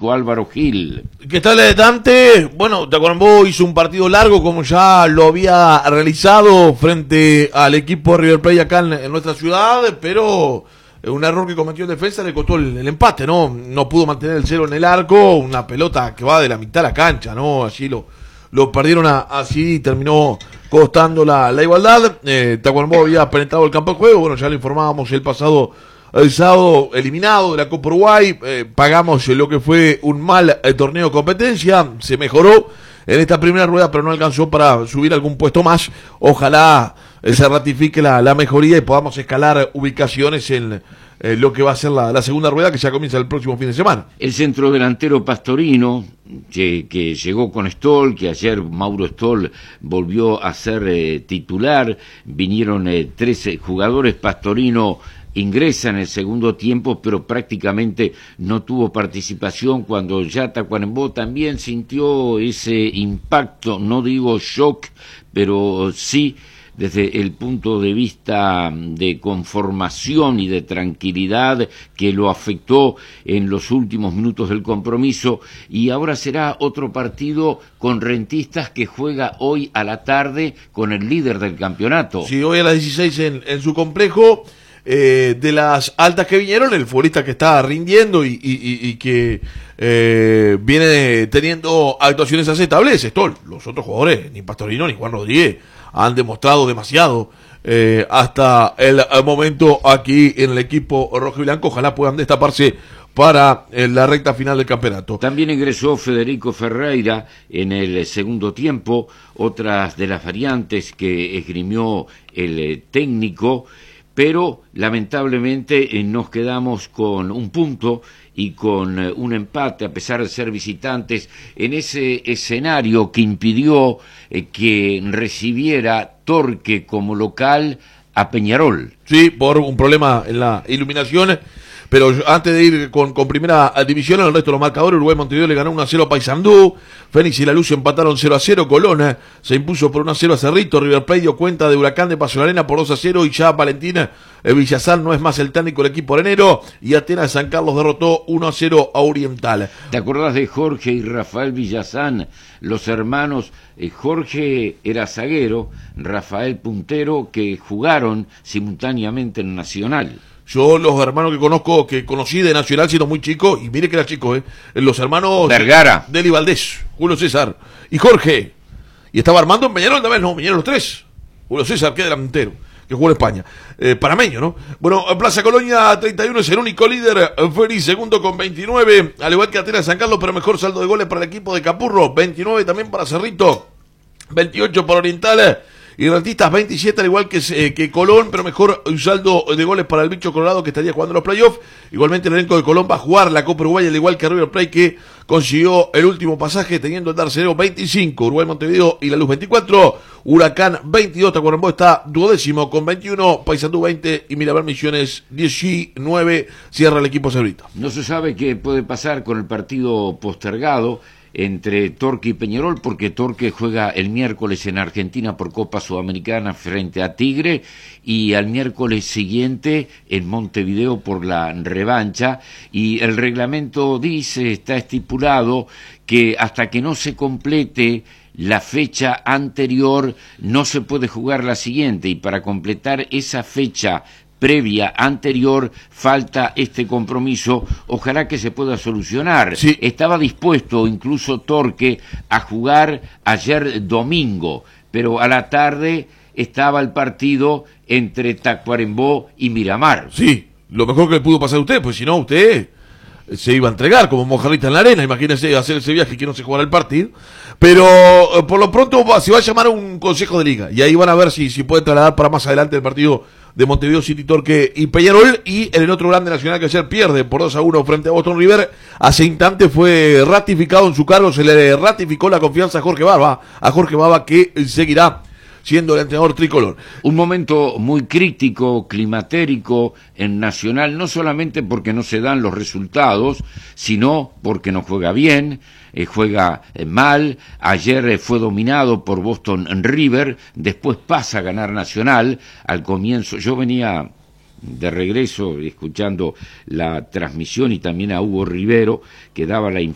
técnico Álvaro Gil. ¿Qué tal, Dante? Bueno, Tacuarembó hizo un partido largo como ya lo había realizado frente al equipo de River Plate acá en nuestra ciudad, pero un error que cometió en defensa le costó el empate, ¿no? No pudo mantener el cero en el arco, una pelota que va de la mitad a la cancha, ¿no? Allí lo perdieron así y terminó costando la igualdad. Tacuarembó había penetrado el campo de juego, bueno, ya lo informábamos el sábado eliminado de la Copa Uruguay, pagamos lo que fue un mal torneo de competencia, se mejoró en esta primera rueda, pero no alcanzó para subir algún puesto más. Ojalá se ratifique la mejoría y podamos escalar ubicaciones en lo que va a ser la segunda rueda, que ya comienza el próximo fin de semana. El centrodelantero Pastorino, que llegó con Stoll, que ayer Mauro Stoll volvió a ser titular, vinieron 13 jugadores. Pastorino ingresa en el segundo tiempo, pero prácticamente no tuvo participación cuando ya Tacuarembó también sintió ese impacto, no digo shock, pero sí desde el punto de vista de conformación y de tranquilidad que lo afectó en los últimos minutos del compromiso. Y ahora será otro partido con Rentistas, que juega hoy a la tarde con el líder del campeonato. Sí, hoy a las 16 en su complejo. De las altas que vinieron, el futbolista que está rindiendo y que viene teniendo actuaciones aceptables es Stoll. Los otros jugadores, ni Pastorino ni Juan Rodríguez, han demostrado demasiado hasta el momento aquí en el equipo rojo y blanco. Ojalá puedan destaparse para la recta final del campeonato. También ingresó Federico Ferreira en el segundo tiempo, otras de las variantes que esgrimió el técnico, pero lamentablemente nos quedamos con un punto y con un empate, a pesar de ser visitantes, en ese escenario que impidió que recibiera Torque como local a Peñarol. Sí, por un problema en la iluminación. Pero antes de ir con primera división, el resto de los marcadores: Uruguay Montevideo le ganó 1-0 a Paysandú, Fénix y La Luz empataron 0-0, Colón se impuso por 1-0 a Cerrito, River Plate dio cuenta de Huracán de Paso de la Arena por 2-0, y ya Valentín Villazán no es más el técnico del equipo arenero, y Atenas San Carlos derrotó 1-0 a Oriental. ¿Te acordás de Jorge y Rafael Villazán, los hermanos? Jorge era zaguero, Rafael puntero, que jugaron simultáneamente en Nacional. Yo los hermanos que conocí de Nacional siendo muy chico, y mire que era chico, los hermanos Vergara, Deli Valdés, Julio César y Jorge. Y estaba Armando en Peñarol también, no, vinieron los tres. Julio César, que delantero, que jugó en España. Panameño, ¿no? Bueno, Plaza Colonia 31 es el único líder, Fénix segundo con 29, al igual que Atenas San Carlos, pero mejor saldo de goles para el equipo de Capurro, 29 también para Cerrito, 28 para Oriental, y Rentistas 27, al igual que Colón, pero mejor un saldo de goles para el bicho Colorado, que estaría jugando los playoffs. Igualmente el elenco de Colón va a jugar la Copa Uruguay, al igual que River Plate, que consiguió el último pasaje teniendo el Darcero 25, Uruguay Montevideo y La Luz 24, Huracán 22, Tacuarembó está duodécimo con 21, Paysandú 20 y Miramar Misiones 19, cierra el equipo Cerrito. No se sabe qué puede pasar con el partido postergado entre Torque y Peñarol, porque Torque juega el miércoles en Argentina por Copa Sudamericana frente a Tigre, y al miércoles siguiente en Montevideo por la revancha, y el reglamento dice, está estipulado, que hasta que no se complete la fecha anterior no se puede jugar la siguiente, y para completar esa fecha previa, anterior, falta este compromiso. Ojalá que se pueda solucionar. Sí. Estaba dispuesto incluso Torque a jugar ayer domingo, pero a la tarde estaba el partido entre Tacuarembó y Miramar. Sí, lo mejor que le pudo pasar a usted, pues si no usted se iba a entregar como mojarrita en la arena. Imagínese hacer ese viaje que no se jugará el partido. Pero por lo pronto se va a llamar a un consejo de liga, y ahí van a ver si puede trasladar para más adelante el partido de Montevideo City, Torque y Peñarol. Y en el otro grande Nacional, que ayer pierde por 2-1 frente a Boston River, hace instante fue ratificado en su cargo, se le ratificó la confianza a Jorge Baba, que seguirá siendo el entrenador tricolor. Un momento muy crítico, climatérico en Nacional, no solamente porque no se dan los resultados, sino porque no juega bien, juega mal. Ayer fue dominado por Boston River, después pasa a ganar Nacional. Al comienzo, yo venía de regreso escuchando la transmisión y también a Hugo Rivero, que daba la